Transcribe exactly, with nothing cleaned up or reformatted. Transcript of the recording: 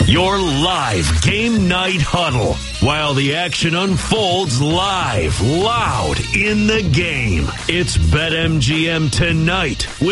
Your live game night huddle while the action unfolds live, loud in the game. It's BetMGM tonight.